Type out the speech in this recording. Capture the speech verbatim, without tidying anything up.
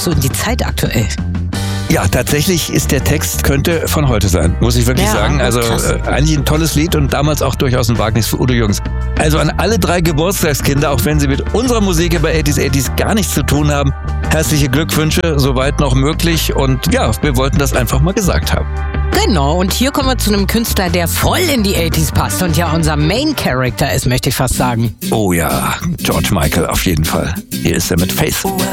so in die Zeit aktuell. Ja, tatsächlich ist der Text, könnte von heute sein, muss ich wirklich ja, sagen. Also äh, eigentlich ein tolles Lied und damals auch durchaus ein Wagnis für Udo Jürgens. Also an alle drei Geburtstagskinder, auch wenn sie mit unserer Musik über achtziger achtziger gar nichts zu tun haben, herzliche Glückwünsche, soweit noch möglich. Und ja, wir wollten das einfach mal gesagt haben. Genau, und hier kommen wir zu einem Künstler, der voll in die achtziger passt und ja unser Main Character ist, möchte ich fast sagen. Oh ja, George Michael auf jeden Fall. Hier ist er mit Faith.